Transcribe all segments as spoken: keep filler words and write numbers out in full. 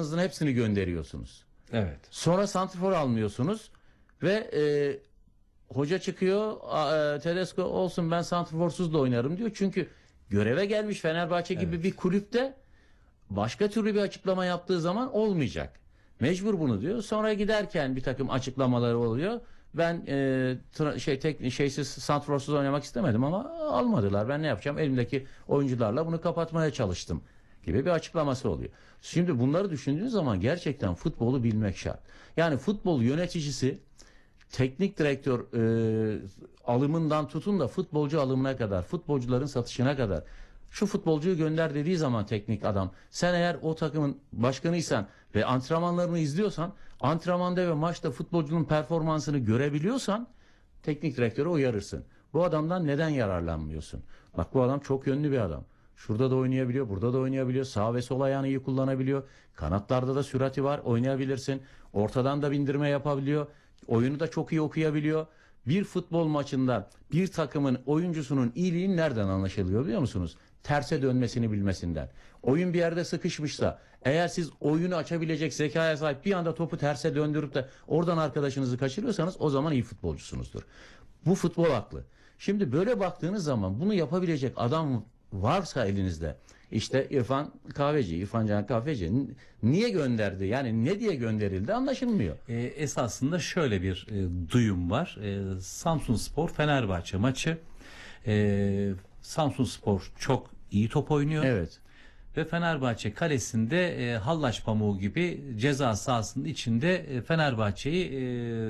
oyuncularınızın hepsini gönderiyorsunuz. Evet. Sonra santrfor almıyorsunuz ve e, hoca çıkıyor, e, Tedesco olsun ben santrforsuz da oynarım diyor. Çünkü göreve gelmiş Fenerbahçe gibi Evet. bir kulüpte başka türlü bir açıklama yaptığı zaman olmayacak. Mecbur bunu diyor. Sonra giderken bir takım açıklamaları oluyor. Ben e, tra- şey tek şeysiz santrforsuz oynamak istemedim ama almadılar. Ben ne yapacağım? Elimdeki oyuncularla bunu kapatmaya çalıştım gibi bir açıklaması oluyor. Şimdi bunları düşündüğünüz zaman gerçekten futbolu bilmek şart. Yani futbol yöneticisi teknik direktör e, alımından tutun da futbolcu alımına kadar, futbolcuların satışına kadar şu futbolcuyu gönder dediği zaman teknik adam, sen eğer o takımın başkanıysan ve antrenmanlarını izliyorsan, antrenmanda ve maçta futbolcunun performansını görebiliyorsan teknik direktörü uyarırsın. Bu adamdan neden yararlanmıyorsun? Bak bu adam çok yönlü bir adam. Şurada da oynayabiliyor, burada da oynayabiliyor. Sağ ve sol ayağını iyi kullanabiliyor. Kanatlarda da sürati var, oynayabilirsin. Ortadan da bindirme yapabiliyor. Oyunu da çok iyi okuyabiliyor. Bir futbol maçında bir takımın oyuncusunun iyiliği nereden anlaşılıyor biliyor musunuz? Terse dönmesini bilmesinden. Oyun bir yerde sıkışmışsa, eğer siz oyunu açabilecek zekaya sahip bir anda topu terse döndürüp de oradan arkadaşınızı kaçırıyorsanız o zaman iyi futbolcusunuzdur. Bu futbol aklı. Şimdi böyle baktığınız zaman bunu yapabilecek adam varsa elinizde, işte İrfan Kahveci, İrfan Can Kahveci niye gönderdi? Yani ne diye gönderildi anlaşılmıyor. E, esasında şöyle bir e, duyum var. E, Samsunspor Fenerbahçe maçı. E, Samsunspor çok iyi top oynuyor. Evet. Ve Fenerbahçe kalesinde e, hallaç pamuğu gibi ceza sahasının içinde e, Fenerbahçe'yi e,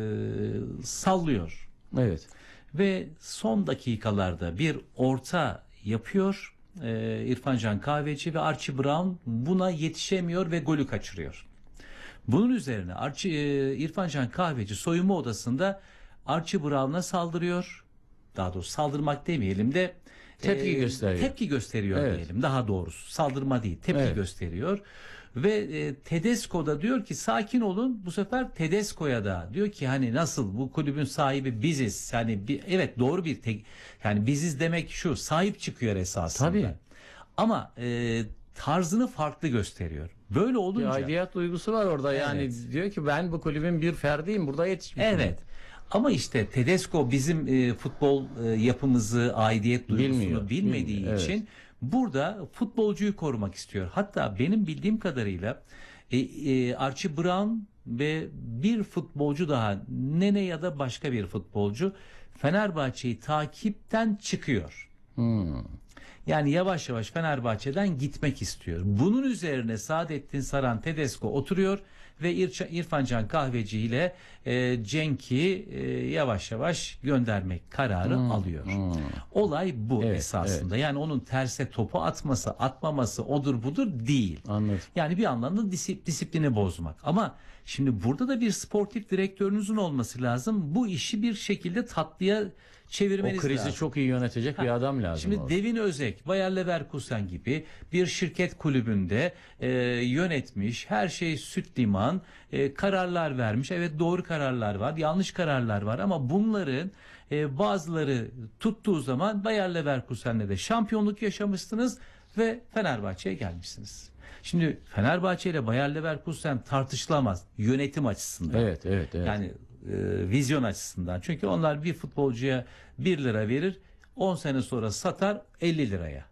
sallıyor. Evet. Ve son dakikalarda bir orta yapıyor e, İrfan Can Kahveci ve Archie Brown buna yetişemiyor ve golü kaçırıyor. Bunun üzerine Archie, e, İrfan Can Kahveci soyunma odasında Archie Brown'a saldırıyor. Daha doğrusu saldırmak demeyelim de Tepki e, gösteriyor. Tepki gösteriyor Evet. diyelim. Daha doğrusu saldırma değil, tepki Evet. gösteriyor. Ve e, Tedesco da diyor ki sakin olun. Bu sefer Tedesco'ya da diyor ki hani nasıl bu kulübün sahibi biziz. Yani bir, evet doğru bir tek yani biziz demek şu sahip çıkıyor esasında. Tabii. Ama e, tarzını farklı gösteriyor. Böyle Bir olunca aidiyet duygusu var orada. Yani Evet. diyor ki ben bu kulübün bir ferdiyim. Burada yetişmişim. evet. Ama işte Tedesco bizim e, futbol e, yapımızı, aidiyet duygusunu Bilmiyor, bilmediği bilmiyor, için evet. burada futbolcuyu korumak istiyor. Hatta benim bildiğim kadarıyla e, e, Archie Brown ve bir futbolcu daha, Nene ya da başka bir futbolcu Fenerbahçe'yi takipten çıkıyor. Hmm. Yani yavaş yavaş Fenerbahçe'den gitmek istiyor. Bunun üzerine Saadettin Saran Tedesco oturuyor ve İrça- İrfan Can Kahveci ile e, Cenk'i e, yavaş yavaş göndermek kararı Hmm, alıyor. hmm. Olay bu Evet, esasında. Yani onun terse topu atması, atmaması odur budur değil. Anladım. Yani bir anlamda disi- disiplini bozmak. Ama şimdi burada da bir sportif direktörünüzün olması lazım. Bu işi bir şekilde tatlıya O çevirmeniz krizi lazım. çok iyi yönetecek bir adam lazım. Şimdi orada. Devin Özek, Bayer Leverkusen gibi bir şirket kulübünde e, yönetmiş, her şey süt liman, e, kararlar vermiş. Evet doğru kararlar var, yanlış kararlar var ama bunların e, bazıları tuttuğu zaman Bayer Leverkusen'le de şampiyonluk yaşamışsınız ve Fenerbahçe'ye gelmişsiniz. Şimdi Fenerbahçe ile Bayer Leverkusen tartışılamaz yönetim açısından. Evet, evet, evet. Yani e, vizyon açısından. Çünkü onlar bir futbolcuya bir lira verir, on sene sonra satar elli liraya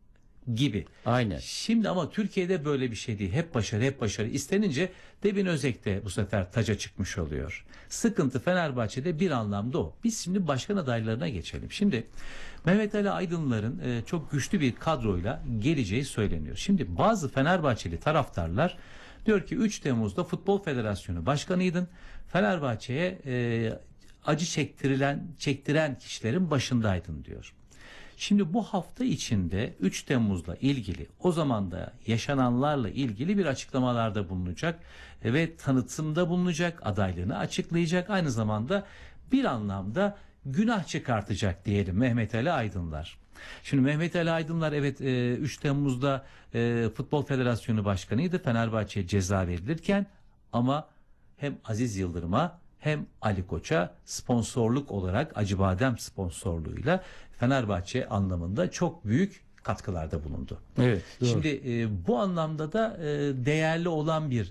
gibi. Aynen. Şimdi ama Türkiye'de böyle bir şey değil. Hep başarı, hep başarı istenince Devin Özek de bu sefer taca çıkmış oluyor. Sıkıntı Fenerbahçe'de bir anlamda o. Biz şimdi başkan adaylarına geçelim. Şimdi Mehmet Ali Aydınlar'ın e, çok güçlü bir kadroyla geleceği söyleniyor. Şimdi bazı Fenerbahçeli taraftarlar diyor ki üç Temmuz'da Futbol Federasyonu Başkanıydın. Fenerbahçe'ye e, acı çektirilen çektiren kişilerin başındaydın diyor. Şimdi bu hafta içinde üç Temmuz'la ilgili o zaman da yaşananlarla ilgili bir açıklamalarda bulunacak ve tanıtımda bulunacak, adaylığını açıklayacak, aynı zamanda bir anlamda günah çıkartacak diyelim Mehmet Ali Aydınlar. Şimdi Mehmet Ali Aydınlar evet üç Temmuz'da Futbol Federasyonu Başkanıydı. Fenerbahçe'ye ceza verilirken ama hem Aziz Yıldırım'a hem Ali Koç'a sponsorluk olarak Acıbadem sponsorluğuyla Fenerbahçe anlamında çok büyük katkılarda bulundu. Evet, doğru. Şimdi e, bu anlamda da e, değerli olan bir